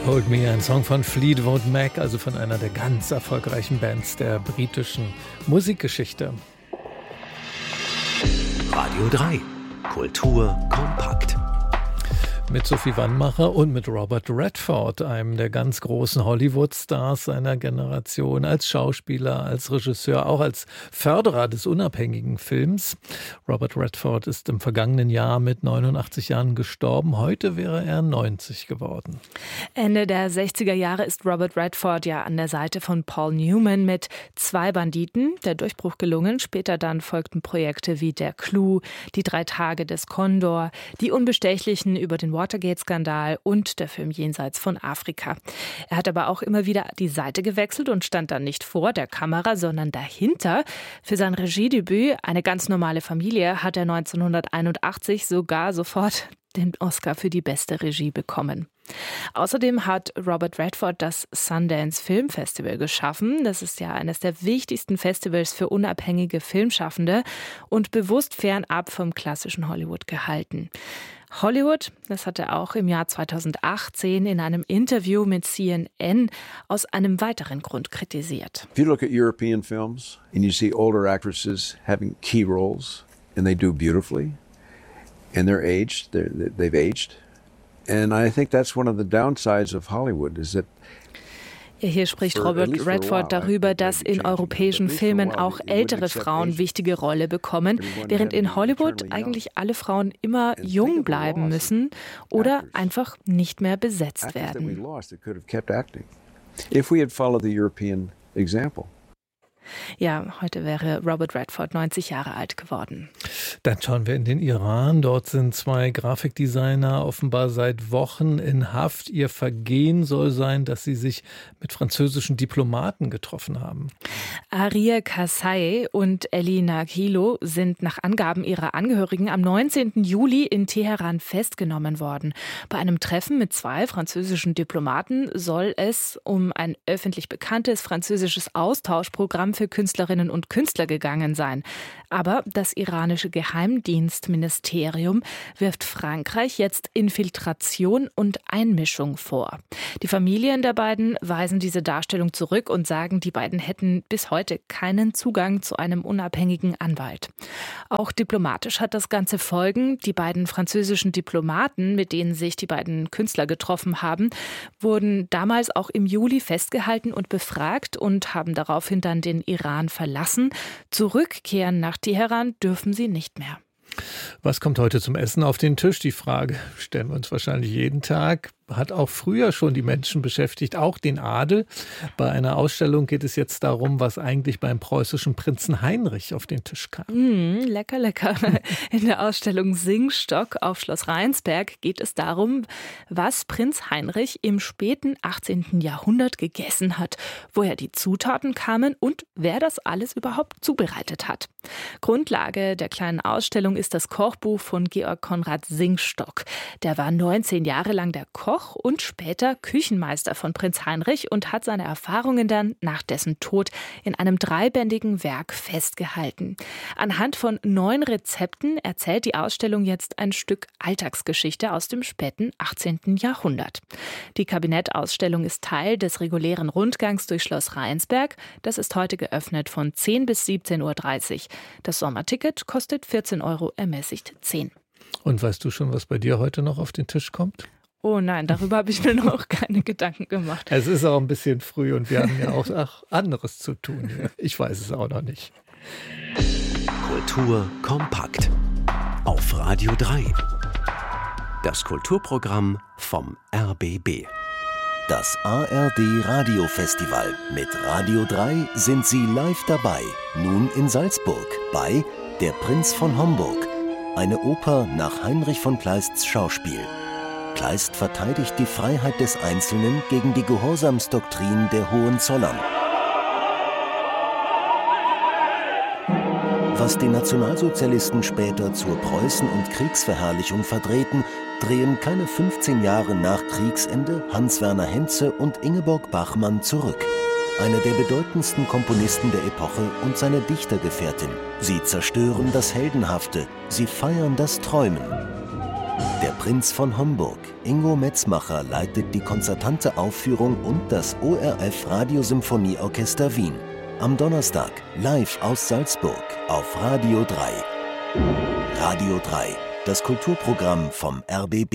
Hold Me, ein Song von Fleetwood Mac, also von einer der ganz erfolgreichen Bands der britischen Musikgeschichte. Radio 3, Kultur kompakt. Mit Sophie Wannmacher und mit Robert Redford, einem der ganz großen Hollywood-Stars seiner Generation, als Schauspieler, als Regisseur, auch als Förderer des unabhängigen Films. Robert Redford ist im vergangenen Jahr mit 89 Jahren gestorben. Heute wäre er 90 geworden. Ende der 60er Jahre ist Robert Redford ja an der Seite von Paul Newman mit Zwei Banditen, der Durchbruch gelungen. Später dann folgten Projekte wie Der Clou, Die 3 Tage des Kondor, Die Unbestechlichen über den Watergate-Skandal und der Film Jenseits von Afrika. Er hat aber auch immer wieder die Seite gewechselt und stand dann nicht vor der Kamera, sondern dahinter. Für sein Regiedebüt Eine ganz normale Familie hat er 1981 sogar sofort den Oscar für die beste Regie bekommen. Außerdem hat Robert Redford das Sundance Film Festival geschaffen. Das ist ja eines der wichtigsten Festivals für unabhängige Filmschaffende und bewusst fernab vom klassischen Hollywood gehalten. Hollywood, das hat er auch im Jahr 2018 in einem Interview mit CNN aus einem weiteren Grund kritisiert. If you look at European films and you see older actresses having key roles and they do beautifully and they've aged. And I think that's one of the downsides of Hollywood is that hier spricht Robert Redford darüber, dass in europäischen Filmen auch ältere Frauen wichtige Rolle bekommen, während in Hollywood eigentlich alle Frauen immer jung bleiben müssen oder einfach nicht mehr besetzt werden. Ja, heute wäre Robert Redford 90 Jahre alt geworden. Dann schauen wir in den Iran. Dort sind 2 Grafikdesigner offenbar seit Wochen in Haft. Ihr Vergehen soll sein, dass sie sich mit französischen Diplomaten getroffen haben. Arya Kasaei und Elie Naghilo sind nach Angaben ihrer Angehörigen am 19. Juli in Teheran festgenommen worden. Bei einem Treffen mit 2 französischen Diplomaten soll es um ein öffentlich bekanntes französisches Austauschprogramm für Künstlerinnen und Künstler gegangen sein. Aber das iranische Geheimdienstministerium wirft Frankreich jetzt Infiltration und Einmischung vor. Die Familien der beiden weisen diese Darstellung zurück und sagen, die beiden hätten bis heute keinen Zugang zu einem unabhängigen Anwalt. Auch diplomatisch hat das Ganze Folgen. Die beiden französischen Diplomaten, mit denen sich die beiden Künstler getroffen haben, wurden damals auch im Juli festgehalten und befragt und haben daraufhin dann den Iran verlassen. Zurückkehren nach Teheran dürfen sie nicht mehr. Was kommt heute zum Essen auf den Tisch? Die Frage stellen wir uns wahrscheinlich jeden Tag. Hat auch früher schon die Menschen beschäftigt, auch den Adel. Bei einer Ausstellung geht es jetzt darum, was eigentlich beim preußischen Prinzen Heinrich auf den Tisch kam. Lecker, lecker. In der Ausstellung Singstock auf Schloss Rheinsberg geht es darum, was Prinz Heinrich im späten 18. Jahrhundert gegessen hat, woher die Zutaten kamen und wer das alles überhaupt zubereitet hat. Grundlage der kleinen Ausstellung ist das Kochbuch von Georg Konrad Singstock. Der war 19 Jahre lang der Koch und später Küchenmeister von Prinz Heinrich und hat seine Erfahrungen dann nach dessen Tod in einem 3-bändigen Werk festgehalten. Anhand von 9 Rezepten erzählt die Ausstellung jetzt ein Stück Alltagsgeschichte aus dem späten 18. Jahrhundert. Die Kabinettausstellung ist Teil des regulären Rundgangs durch Schloss Rheinsberg. Das ist heute geöffnet von 10 bis 17.30 Uhr. Das Sommerticket kostet 14 €, ermäßigt 10. Und weißt du schon, was bei dir heute noch auf den Tisch kommt? Oh nein, darüber habe ich mir noch keine Gedanken gemacht. Es ist auch ein bisschen früh und wir haben ja auch anderes zu tun. Ich weiß es auch noch nicht. Kultur kompakt auf Radio 3. Das Kulturprogramm vom RBB. Das ARD Radiofestival. Mit Radio 3 sind Sie live dabei. Nun in Salzburg bei Der Prinz von Homburg. Eine Oper nach Heinrich von Kleists Schauspiel. Kleist verteidigt die Freiheit des Einzelnen gegen die Gehorsamsdoktrin der Hohenzollern. Was die Nationalsozialisten später zur Preußen- und Kriegsverherrlichung verdrehten, drehen keine 15 Jahre nach Kriegsende Hans-Werner Henze und Ingeborg Bachmann zurück. Einer der bedeutendsten Komponisten der Epoche und seine Dichtergefährtin. Sie zerstören das Heldenhafte, sie feiern das Träumen. Der Prinz von Homburg. Ingo Metzmacher leitet die konzertante Aufführung und das ORF Radiosymphonieorchester Wien. Am Donnerstag live aus Salzburg auf Radio 3. Radio 3, das Kulturprogramm vom RBB.